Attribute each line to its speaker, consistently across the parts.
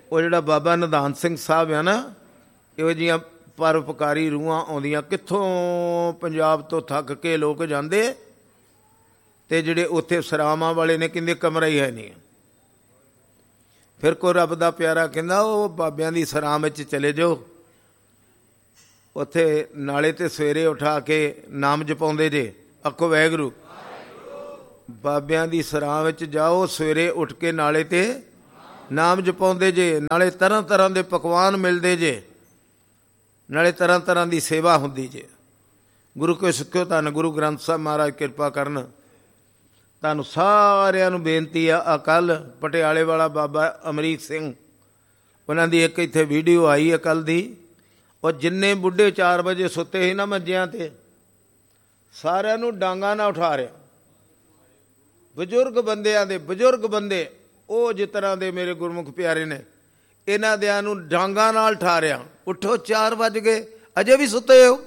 Speaker 1: ਉਹ ਜਿਹੜਾ ਬਾਬਾ ਨਿਧਾਨ ਸਿੰਘ ਸਾਹਿਬ ਆ ਨਾ, ਇਹੋ ਜਿਹੀਆਂ ਪਰਉਪਕਾਰੀ ਰੂਹਾਂ ਆਉਂਦੀਆਂ, ਕਿੱਥੋਂ ਪੰਜਾਬ ਤੋਂ ਥੱਕ ਕੇ ਲੋਕ ਜਾਂਦੇ, ਅਤੇ ਜਿਹੜੇ ਉੱਥੇ ਸਰਾਵਾਂ ਵਾਲੇ ਨੇ ਕਹਿੰਦੇ ਕਮਰਾ ਹੀ ਹੈ ਨਹੀਂ। ਫਿਰ ਕੋਈ ਰੱਬ ਦਾ ਪਿਆਰਾ ਕਹਿੰਦਾ ਉਹ ਬਾਬਿਆਂ ਦੀ ਸਰਾਂ ਵਿੱਚ ਚਲੇ ਜਾਓ, ਉੱਥੇ ਨਾਲੇ ਤੇ ਸਵੇਰੇ ਉਠਾ ਕੇ ਨਾਮ ਜਪਾਉਂਦੇ ਜੇ, ਆਖੋ ਵਾਹਿਗੁਰੂ। ਬਾਬਿਆਂ ਦੀ ਸਰਾਂ ਵਿੱਚ ਜਾਓ, ਸਵੇਰੇ ਉੱਠ ਕੇ ਨਾਲੇ ਤੇ ਨਾਮ ਜਪਾਉਂਦੇ ਜੇ, ਨਾਲੇ ਤਰ੍ਹਾਂ ਤਰ੍ਹਾਂ ਦੇ ਪਕਵਾਨ ਮਿਲਦੇ ਜੇ, ਨਾਲੇ ਤਰ੍ਹਾਂ ਤਰ੍ਹਾਂ ਦੀ ਸੇਵਾ ਹੁੰਦੀ ਜੇ। ਗੁਰੂ ਕੇ ਸਿੱਖਿਓ, ਧੰਨ ਗੁਰੂ ਗ੍ਰੰਥ ਸਾਹਿਬ ਮਹਾਰਾਜ ਕਿਰਪਾ ਕਰਨ। ਤੁਹਾਨੂੰ ਸਾਰਿਆਂ ਨੂੰ ਬੇਨਤੀ ਆ, ਕੱਲ੍ਹ ਪਟਿਆਲੇ ਵਾਲਾ ਬਾਬਾ ਅਮਰੀਕ ਸਿੰਘ, ਉਹਨਾਂ ਦੀ ਇੱਕ ਇੱਥੇ ਵੀਡੀਓ ਆਈ ਹੈ ਕੱਲ੍ਹ ਦੀ, ਉਹ ਜਿੰਨੇ ਬੁੱਢੇ 4 ਵਜੇ ਸੁੱਤੇ ਸੀ ਨਾ ਮੰਜਿਆਂ 'ਤੇ, ਸਾਰਿਆਂ ਨੂੰ ਡਾਂਗਾਂ ਨਾਲ ਉਠਾ ਰਿਹਾ। ਬਜ਼ੁਰਗ ਬੰਦਿਆਂ ਦੇ ਬਜ਼ੁਰਗ ਬੰਦੇ, ਉਹ ਜਿਸ ਤਰ੍ਹਾਂ ਦੇ ਮੇਰੇ ਗੁਰਮੁਖ ਪਿਆਰੇ ਨੇ, ਇਹਨਾਂ ਦਿਆਂ ਨੂੰ ਡਾਂਗਾਂ ਨਾਲ ਉਠਾ ਰਿਹਾ। ਉੱਠੋ, 4 ਵੱਜ ਗਏ, ਅਜੇ ਵੀ ਸੁੱਤੇ ਹੋ।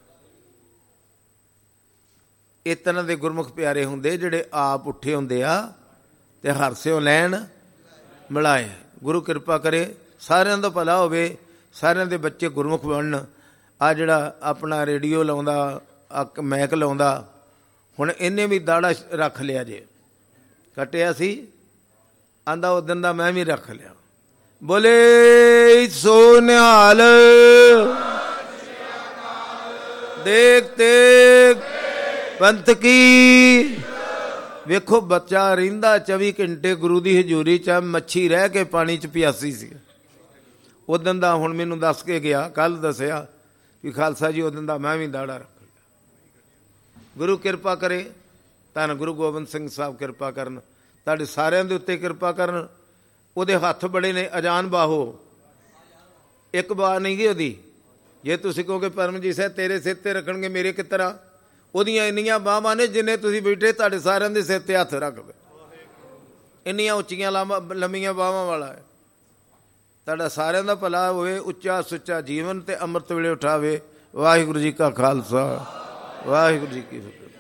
Speaker 1: ਇਸ ਤਰ੍ਹਾਂ ਦੇ ਗੁਰਮੁਖ ਪਿਆਰੇ ਹੁੰਦੇ ਜਿਹੜੇ ਆਪ ਉੱਠੇ ਹੁੰਦੇ ਆ ਅਤੇ ਹਰਸਿਓ ਲੈਣ ਮਿਲਾਏ। ਗੁਰੂ ਕਿਰਪਾ ਕਰੇ, ਸਾਰਿਆਂ ਦਾ ਭਲਾ ਹੋਵੇ, ਸਾਰਿਆਂ ਦੇ ਬੱਚੇ ਗੁਰਮੁਖ ਬਣਨ। ਆ ਜਿਹੜਾ ਆਪਣਾ ਰੇਡੀਓ ਲਾਉਂਦਾ, ਮੈਕ ਲਾਉਂਦਾ, ਹੁਣ ਇਹਨੇ ਵੀ ਦਾੜਾ ਰੱਖ ਲਿਆ ਜੇ, ਕੱਟਿਆ ਸੀ, ਆਂਦਾ ਉਸ ਦਿਨ ਦਾ ਮੈਂ ਵੀ ਰੱਖ ਲਿਆ। ਬੋਲੇ ਸੋ ਨਿਹਾਲ, ਦੇਖ ਤੇਗ ਪੰਥ ਕੀ। ਵੇਖੋ ਬੱਚਾ ਰਹਿੰਦਾ 24 ਘੰਟੇ ਗੁਰੂ ਦੀ ਹਜ਼ੂਰੀ 'ਚ, ਮੱਛੀ ਰਹਿ ਕੇ ਪਾਣੀ 'ਚ ਪਿਆਸੀ ਸੀ। ਉਸ ਦਿਨ ਦਾ ਹੁਣ ਮੈਨੂੰ ਦੱਸ ਕੇ ਗਿਆ, ਕੱਲ੍ਹ ਦੱਸਿਆ ਵੀ ਖਾਲਸਾ ਜੀ ਉਸ ਦਿਨ ਦਾ ਮੈਂ ਵੀ ਦਾੜਾ ਰੱਖ ਲਿਆ। ਗੁਰੂ ਕਿਰਪਾ ਕਰੇ, ਧੰਨ ਗੁਰੂ ਗੋਬਿੰਦ ਸਿੰਘ ਸਾਹਿਬ ਕਿਰਪਾ ਕਰਨ, ਤੁਹਾਡੇ ਸਾਰਿਆਂ ਦੇ ਉੱਤੇ ਕਿਰਪਾ ਕਰਨ। ਉਹਦੇ ਹੱਥ ਬੜੇ ਨੇ, ਅਜਾਨ ਬਾਹੋ, ਇੱਕ ਬਾਹ ਨਹੀਂ ਗਈ ਉਹਦੀ। ਜੇ ਤੁਸੀਂ ਕਹੋਗੇ ਪਰਮਜੀਤ ਸਾਹਿਬ ਤੇਰੇ ਸਿਰ 'ਤੇ ਰੱਖਣਗੇ, ਮੇਰੇ ਕਿਸ ਤਰ੍ਹਾਂ? ਉਹਦੀਆਂ ਇੰਨੀਆਂ ਬਾਹਾਂ ਨੇ ਜਿੰਨੇ ਤੁਸੀਂ ਬੈਠੇ ਤੁਹਾਡੇ ਸਾਰਿਆਂ ਦੇ ਸਿਰ 'ਤੇ ਹੱਥ ਰੱਖਦੇ, ਇੰਨੀਆਂ ਉੱਚੀਆਂ ਲੰਮੀਆਂ ਬਾਹਾਂ ਵਾਲਾ ਹੈ। ਤੁਹਾਡਾ ਸਾਰਿਆਂ ਦਾ ਭਲਾ ਹੋਵੇ, ਉੱਚਾ ਸੁੱਚਾ ਜੀਵਨ ਤੇ ਅੰਮ੍ਰਿਤ ਵੇਲੇ ਉਠਾਵੇ। ਵਾਹਿਗੁਰੂ ਜੀ ਕਾ ਖਾਲਸਾ, ਵਾਹਿਗੁਰੂ ਜੀ ਕੀ ਫਤਿਹ।